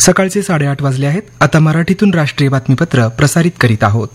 सकाळचे 8:30 वाजले आहेत. आता मराठीतून राष्ट्रीय बातमीपत्र प्रसारित करीत आहोत.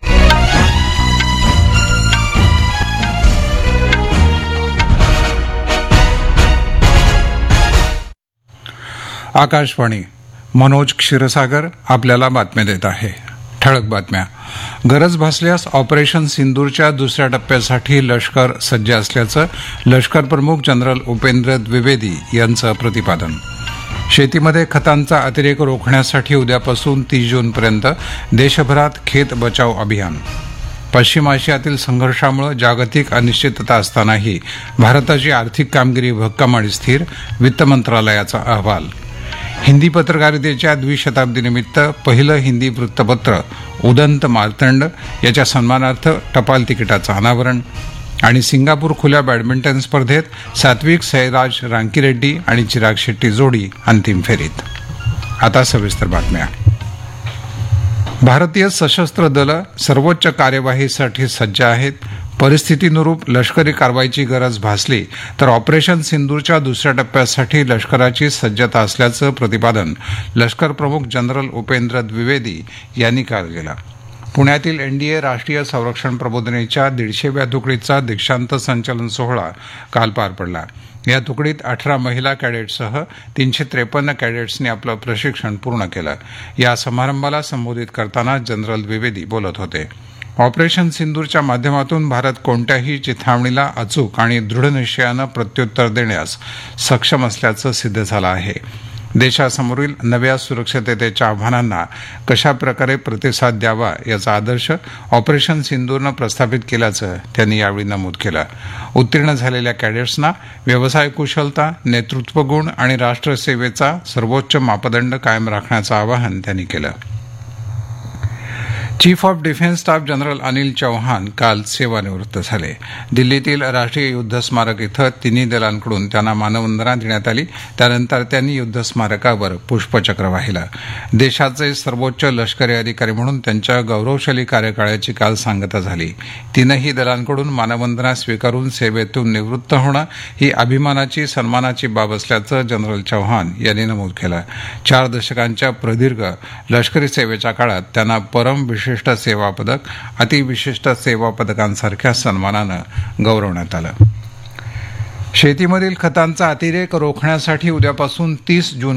आकाशवाणी. मनोज क्षीरसागर आपल्याला बातम्या देत आहे. ठळक बातम्या. गरज भासल्यास ऑपरेशन सिंदूरच्या दुसऱ्या टप्प्यासाठी लष्कर सज्ज असल्याचं लष्कर प्रमुख जनरल उपेंद्र द्विवेदी यांचं प्रतिपादन. शेतीमध्ये खतांचा अतिरेक रोखण्यासाठी उद्यापासून 30 जूनपर्यंत देशभरात खेत बचाव अभियान. पश्चिम आशियातील संघर्षामुळे जागतिक अनिश्चितता असतानाही भारताची आर्थिक कामगिरी भक्कम आणि स्थिर. वित्त मंत्रालयाचा अहवाल. हिंदी पत्रकारितेच्या द्विशताब्दीनिमित्त पहिलं हिंदी वृत्तपत्र उदंत मार्तंड याच्या सन्मानार्थ टपाल तिकिटाचं अनावरण. आणि सिंगापूर खुल्या बॅडमिंटन स्पर्धेत सात्विक साईराज रांकीरेड्डी आणि चिराग शेट्टी जोडी अंतिम फेरीत. आता सविस्तर बातम्या. भारतीय सशस्त्र दलं सर्वोच्च कार्यवाहीसाठी सज्ज आहेत. परिस्थितीनुरूप लष्करी कारवाईची गरज भासली तर ऑपरेशन सिंदूरच्या दुसऱ्या टप्प्यासाठी लष्कराची सज्जता असल्याचं प्रतिपादन लष्कर प्रमुख जनरल उपेंद्र द्विवेदी यांनी काल केलं. पुण्यातील एनडीए राष्ट्रीय संरक्षण प्रबोधिनीच्या 150व्या तुकडीचा दीक्षांत संचलन सोहळा काल पार पडला. या तुकडीत 18 महिला कॅडेट्ससह 353 कॅडेट्सनी आपलं प्रशिक्षण पूर्ण केलं. या समारंभाला संबोधित करताना जनरल द्विवेदी बोलत होते. ऑपरेशन सिंदूरच्या माध्यमातून भारत कोणत्याही चिथावणीला अचूक आणि दृढनिश्चयानं प्रत्युत्तर देण्यास सक्षम असल्याचं सिद्ध झालं आहे. देशासमोरील नव्या सुरक्षिततेच्या आव्हानांना कशाप्रकारे प्रतिसाद द्यावा याचा आदर्श ऑपरेशन सिंदूरनं प्रस्थापित केल्याचं त्यांनी यावेळी नमूद केलं. उत्तीर्ण झालेल्या कॅडेट्सना व्यवसाय कुशलता, नेतृत्व गुण आणि राष्ट्रसेवेचा सर्वोच्च मापदंड कायम राखण्याचं आवाहन त्यांनी केलं. Chief of defence staff general Anil Chauhan काल सेवानिवृत्त झाले. दिल्लीतील राष्ट्रीय युद्ध स्मारक इथं तिन्ही दलांकडून त्यांना मानवंदना देण्यात आली. त्यानंतर त्यांनी युद्ध स्मारकावर पुष्पचक्र वाहिलं. देशाचे सर्वोच्च लष्करी अधिकारी म्हणून त्यांच्या गौरवशाली कार्यकाळाची काल सांगता झाली. तीनही दलांकडून मानवंदना स्वीकारून सेवेतून निवृत्त होणं ही अभिमानाची, सन्मानाची बाब असल्याचं जनरल चौहान यांनी नमूद केलं. 4 दशकांच्या प्रदीर्घ लष्करी सेवेच्या काळात त्यांना परम विशिष्ट सेवा पदक, अतिविशिष्ट सेवा पदकांसारख्या सन्मानानं गौरवण्यात आलं. शेतीमधील खतांचा अतिरेक रोखण्यासाठी उद्यापासून 30 जून